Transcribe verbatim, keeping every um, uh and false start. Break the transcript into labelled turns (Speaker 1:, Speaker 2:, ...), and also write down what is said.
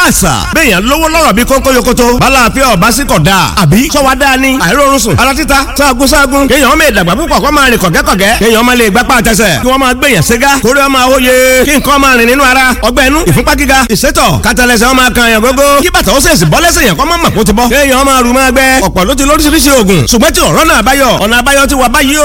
Speaker 1: àṣà bẹ́ẹ̀yàn lówó lọ́rọ̀ bí kónkó yokoto bálàáfíà ọ̀básíkọ̀ dáa àbí sọ́wọ́ dáa ni àìrórun sùn ara títa sáàgùn sáàgùn kéèyàn ọmọ ìdàgbà púpọ̀ kó máa rìn kọ̀gẹ́kọ̀gẹ́ kéèyàn ọmọ lè gbápá àtẹsẹ̀ kí wọ́n máa gbèyàn ségá kórè ọmọ àwòye kí nǹkan máa rìn nínú ara ọgbẹ́ inú ìfúnpá gíga ìsétọ̀ kátàlẹ́sẹ̀ ọmọ kan yàn gógó kí bàtà ó sèṣì bọ́ lẹ́sẹ̀ yàn kọ́ máa mọ̀ kó ti bọ́ kéèyàn ọmọ àrùn máa gbẹ ọ̀pọ̀ ló ti lóríṣiríṣi oògùn ṣùgbọ́n tí ọ̀rọ̀ náà báyọ̀ ọ̀nà àbáyọ ti wà báyìí